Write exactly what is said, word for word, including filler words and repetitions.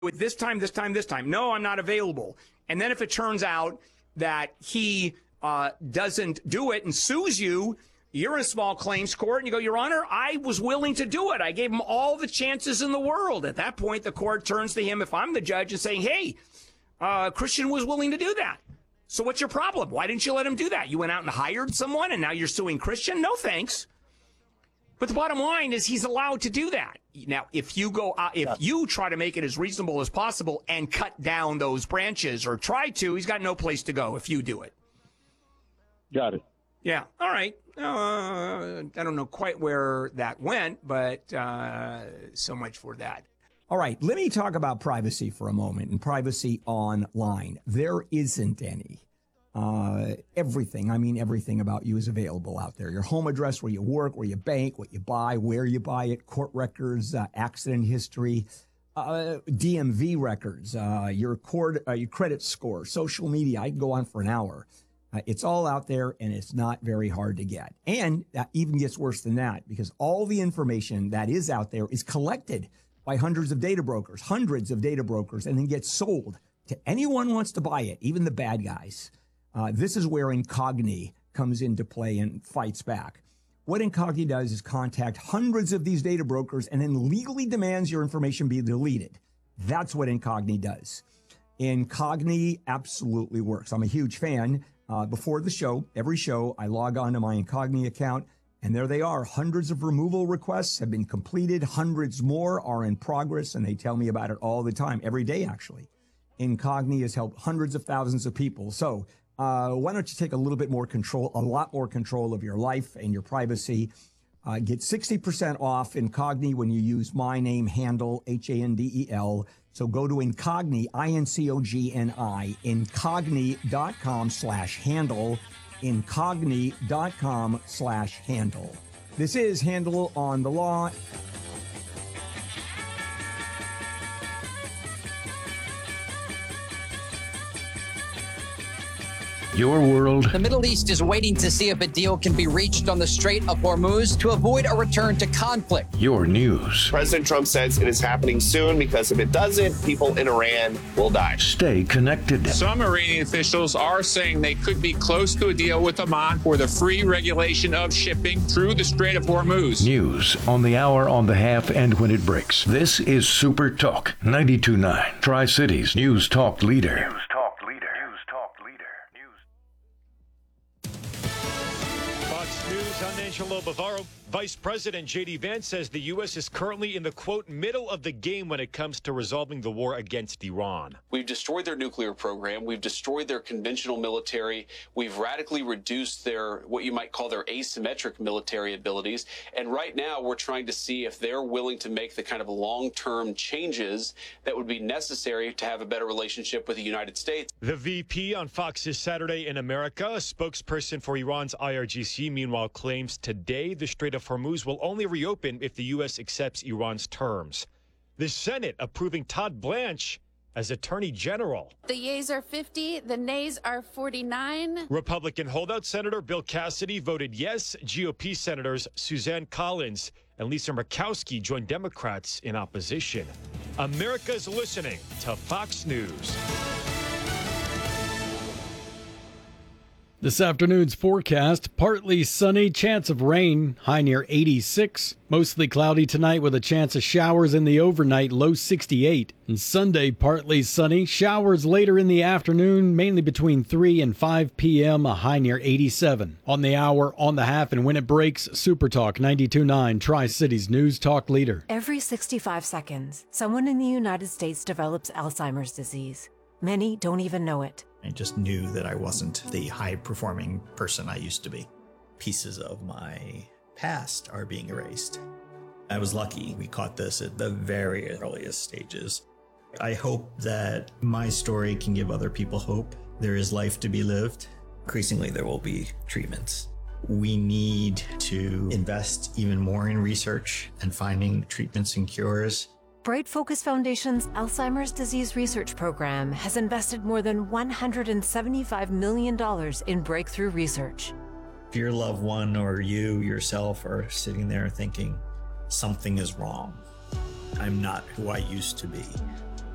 with this time, this time, this time. No, I'm not available. And then if it turns out that he uh, doesn't do it and sues you, you're in a small claims court and you go, Your Honor, I was willing to do it. I gave him all the chances in the world. At that point, the court turns to him, if I'm the judge, and saying, hey, uh, Christian was willing to do that. So what's your problem? Why didn't you let him do that? You went out and hired someone and now you're suing Christian? No, thanks. But the bottom line is he's allowed to do that. Now, if you go, uh, if you try to make it as reasonable as possible and cut down those branches or try to, he's got no place to go if you do it. Got it. Yeah. All right. Uh, I don't know quite where that went, but uh, so much for that. All right. Let me talk about privacy for a moment and privacy online. There isn't any. Uh, everything, I mean, everything about you is available out there. Your home address, where you work, where you bank, what you buy, where you buy it, court records, uh, accident history, uh, D M V records, uh, your court, uh, your credit score, social media. I can go on for an hour. Uh, it's all out there and it's not very hard to get. And that even gets worse than that because all the information that is out there is collected by hundreds of data brokers, hundreds of data brokers, and then gets sold to anyone who wants to buy it, even the bad guys. Uh, this is where Incogni comes into play and fights back. What Incogni does is contact hundreds of these data brokers and then legally demands your information be deleted. That's what Incogni does. Incogni absolutely works. I'm a huge fan. Uh, before the show, every show, I log on to my Incogni account, and there they are. Hundreds of removal requests have been completed. Hundreds more are in progress, and they tell me about it all the time, every day, actually. Incogni has helped hundreds of thousands of people. So Uh, why don't you take a little bit more control, a lot more control of your life and your privacy. Uh, get sixty percent off Incogni when you use my name, Handel, H A N D E L. So go to Incogni, I N C O G N I, incogni.com slash handle, incogni.com slash handle. This is Handel on the Law. Your world. The Middle East is waiting to see if a deal can be reached on the Strait of Hormuz to avoid a return to conflict. Your news. President Trump says it is happening soon because if it doesn't, people in Iran will die. Stay connected. Some Iranian officials are saying they could be close to a deal with Oman for the free regulation of shipping through the Strait of Hormuz. News on the hour, on the half, and when it breaks. This is Super Talk ninety-two point nine. Tri-Cities News Talk Leader. News Talk Leader. News Talk Leader. Fox News, I'm Angelo Bavaro. Vice President J D Vance says the U S is currently in the, quote, middle of the game when it comes to resolving the war against Iran. We've destroyed their nuclear program. We've destroyed their conventional military. We've radically reduced their, what you might call their asymmetric military abilities. And right now we're trying to see if they're willing to make the kind of long-term changes that would be necessary to have a better relationship with the United States. The V P on Fox's Saturday in America, a spokesperson for Iran's I R G C, meanwhile claims today the Strait of Hormuz will only reopen if the U S accepts Iran's terms. The Senate approving Todd Blanche as Attorney General. The yeas are fifty, the nays are forty-nine. Republican holdout Senator Bill Cassidy voted yes. G O P Senators Suzanne Collins and Lisa Murkowski joined Democrats in opposition. America's listening to Fox News. This afternoon's forecast, partly sunny, chance of rain, high near eighty-six. Mostly cloudy tonight with a chance of showers in the overnight, low sixty-eight. And Sunday, partly sunny, showers later in the afternoon, mainly between three and five p.m., a high near eighty-seven. On the hour, on the half, and when it breaks, Super Talk ninety-two point nine, Tri-Cities News Talk Leader. Every sixty-five seconds, someone in the United States develops Alzheimer's disease. Many don't even know it. I just knew that I wasn't the high-performing person I used to be. Pieces of my past are being erased. I was lucky we caught this at the very earliest stages. I hope that my story can give other people hope. There is life to be lived. Increasingly, there will be treatments. We need to invest even more in research and finding treatments and cures. Bright Focus Foundation's Alzheimer's Disease Research Program has invested more than one hundred seventy-five million dollars in breakthrough research. If your loved one or you yourself are sitting there thinking, something is wrong, I'm not who I used to be,